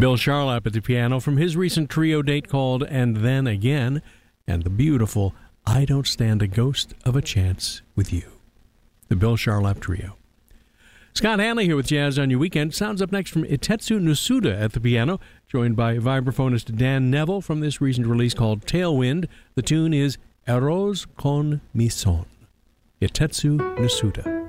Bill Charlap at the piano from his recent trio date called And Then Again, and the beautiful I Don't Stand a Ghost of a Chance with You. The Bill Charlap Trio. Scott Hanley here with Jazz on Your Weekend. Sounds up next from Itetsu Nasuda at the piano, joined by vibraphonist Dan Neville from this recent release called Tailwind. The tune is Eros con mi son. Itetsu Nasuda.